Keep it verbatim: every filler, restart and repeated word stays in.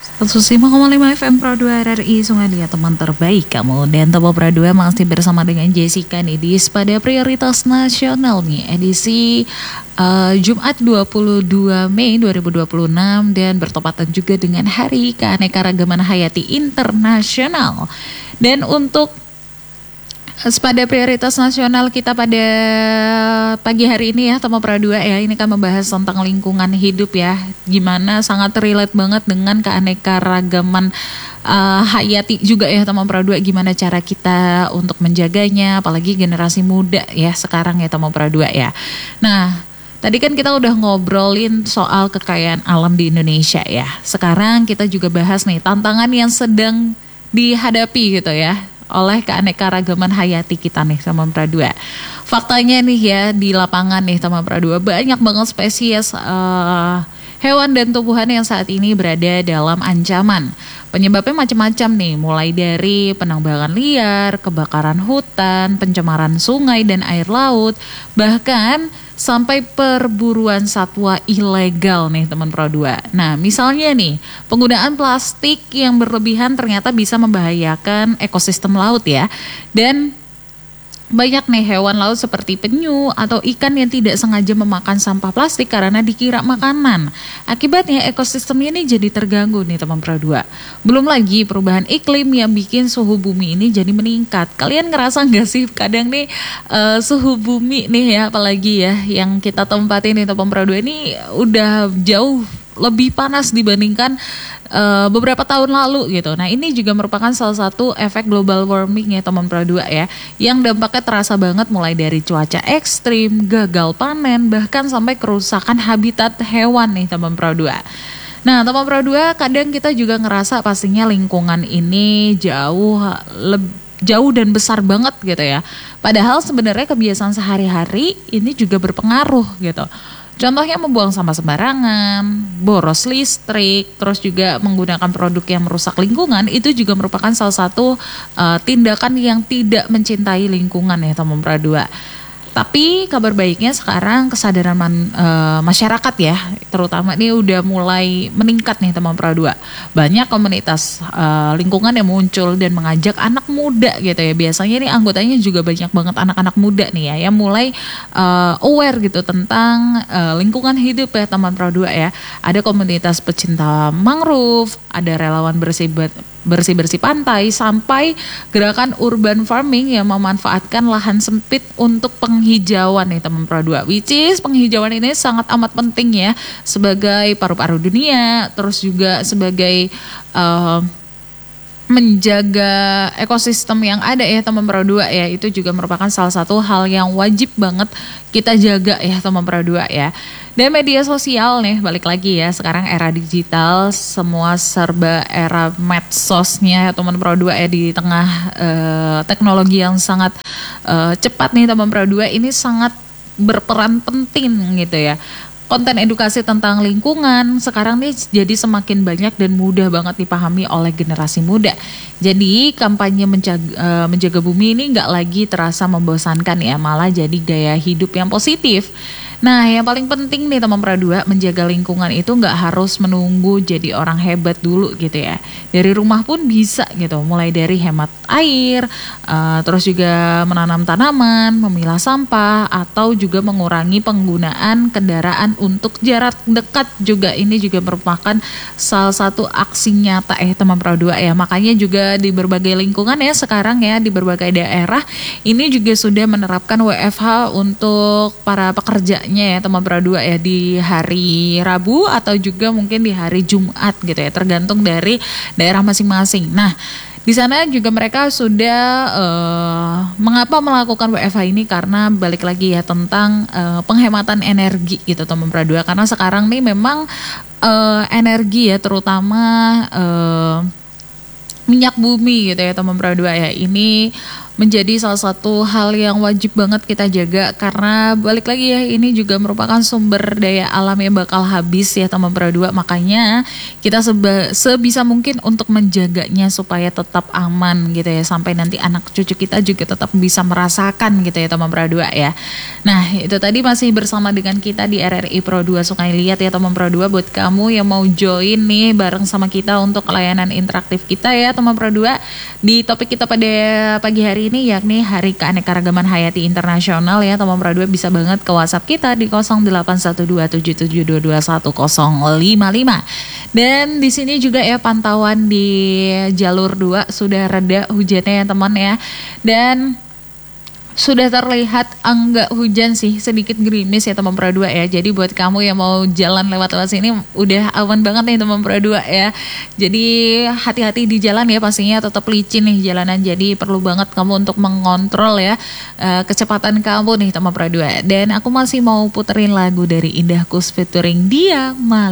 seratus lima koma lima F M Pro dua R R I Sungai Liat, teman terbaik kamu. Dan Topo Pro dua masih bersama dengan Jessica nih di pada prioritas nasional nih edisi uh, Jumat dua puluh dua Mei dua ribu dua puluh enam dan bertepatan juga dengan Hari Keanekaragaman Hayati Internasional. Dan untuk pada prioritas nasional kita pada pagi hari ini ya, Tomo Pro dua ya, ini kan membahas tentang lingkungan hidup ya, gimana sangat relate banget dengan keanekaragaman uh, hayati juga ya, Tomo Pro dua, gimana cara kita untuk menjaganya, apalagi generasi muda ya sekarang ya, Tomo Pro dua ya. Nah, tadi kan kita udah ngobrolin soal kekayaan alam di Indonesia ya, sekarang kita juga bahas nih tantangan yang sedang dihadapi gitu ya oleh keanekaragaman hayati kita nih, teman Pro dua. Faktanya nih ya, di lapangan nih teman Pro dua, banyak banget spesies uh, hewan dan tumbuhan yang saat ini berada dalam ancaman. Penyebabnya macam-macam nih, mulai dari penambangan liar, kebakaran hutan, pencemaran sungai dan air laut, bahkan sampai perburuan satwa ilegal nih teman Pro dua. Nah, misalnya nih, penggunaan plastik yang berlebihan ternyata bisa membahayakan ekosistem laut ya. Dan banyak nih hewan laut seperti penyu atau ikan yang tidak sengaja memakan sampah plastik karena dikira makanan. Akibatnya ekosistemnya ini jadi terganggu nih teman Pro dua. Belum lagi perubahan iklim yang bikin suhu bumi ini jadi meningkat. Kalian ngerasa nggak sih kadang nih uh, suhu bumi nih ya, apalagi ya yang kita tempatin nih teman Pro dua ini udah jauh lebih panas dibandingkan uh, beberapa tahun lalu gitu. Nah, ini juga merupakan salah satu efek global warming ya teman Pro dua ya, yang dampaknya terasa banget mulai dari cuaca ekstrim, gagal panen, bahkan sampai kerusakan habitat hewan nih teman Pro dua. Nah, teman Pro dua, kadang kita juga ngerasa pastinya lingkungan ini jauh lebih jauh dan besar banget gitu ya. Padahal sebenarnya kebiasaan sehari-hari ini juga berpengaruh gitu. Contohnya membuang sampah sembarangan, boros listrik, terus juga menggunakan produk yang merusak lingkungan, itu juga merupakan salah satu uh, tindakan yang tidak mencintai lingkungan ya teman Pro dua. Tapi kabar baiknya sekarang kesadaran man, e, masyarakat ya, terutama ini udah mulai meningkat nih teman Pro dua. Banyak komunitas e, lingkungan yang muncul dan mengajak anak muda gitu ya. Biasanya nih anggotanya juga banyak banget anak-anak muda nih ya, yang mulai e, aware gitu tentang e, lingkungan hidup ya teman Pro dua ya. Ada komunitas pecinta mangrove, ada relawan bersih bersih-bersih pantai, sampai gerakan urban farming yang memanfaatkan lahan sempit untuk penghijauan nih teman Pro dua. Which is penghijauan ini sangat amat penting ya sebagai paru-paru dunia, terus juga sebagai uh, menjaga ekosistem yang ada ya teman Pro dua ya. Itu juga merupakan salah satu hal yang wajib banget kita jaga ya teman Pro dua ya. Dan media sosial nih, balik lagi ya, sekarang era digital, semua serba era medsosnya ya teman Pro dua ya, di tengah uh, teknologi yang sangat uh, cepat nih teman Pro dua, ini sangat berperan penting gitu ya. Konten edukasi tentang lingkungan sekarang nih jadi semakin banyak dan mudah banget dipahami oleh generasi muda. Jadi kampanye menjaga, menjaga bumi ini nggak lagi terasa membosankan ya, malah jadi gaya hidup yang positif. Nah, yang paling penting nih teman Pro dua, menjaga lingkungan itu nggak harus menunggu jadi orang hebat dulu gitu ya. Dari rumah pun bisa gitu, mulai dari hemat air, uh, terus juga menanam tanaman, memilah sampah, atau juga mengurangi penggunaan kendaraan untuk jarak dekat juga. Ini juga merupakan salah satu aksi nyata ya teman Pro dua ya. Makanya juga di berbagai lingkungan ya sekarang ya, di berbagai daerah ini juga sudah menerapkan W F H untuk para pekerjanya ya teman Pro dua ya, di hari Rabu atau juga mungkin di hari Jumat gitu ya, tergantung dari daerah masing-masing. Nah, di sana juga mereka sudah uh, mengapa melakukan W F H ini, karena balik lagi ya tentang uh, penghematan energi gitu teman Pro dua, karena sekarang nih memang uh, energi ya, terutama uh, minyak bumi gitu ya teman Pro dua ya, ini menjadi salah satu hal yang wajib banget kita jaga, karena balik lagi ya, ini juga merupakan sumber daya alam yang bakal habis ya teman Pro dua. Makanya kita seba, sebisa mungkin untuk menjaganya supaya tetap aman gitu ya, sampai nanti anak cucu kita juga tetap bisa merasakan gitu ya teman Pro dua ya. Nah itu tadi masih bersama dengan kita di R R I Pro dua Sungai Liat ya teman Pro dua. Buat kamu yang mau join nih bareng sama kita untuk layanan interaktif kita ya teman Pro dua, di topik kita pada pagi hari ini yakni Hari Keanekaragaman Hayati Internasional ya teman Pro dua, bisa banget ke WhatsApp kita di nol delapan satu dua tujuh tujuh dua dua satu nol lima lima. Dan di sini juga ya pantauan di jalur dua sudah reda hujannya ya teman ya. Dan sudah terlihat enggak hujan sih, sedikit gerimis ya teman Pro dua ya. Jadi buat kamu yang mau jalan lewat-lewat sini udah aman banget nih teman Pro dua ya. Jadi hati-hati di jalan ya, pastinya tetap licin nih jalanan. Jadi perlu banget kamu untuk mengontrol ya uh, kecepatan kamu nih teman Pro dua. Dan aku masih mau puterin lagu dari Indah Kus featuring Dia Malu.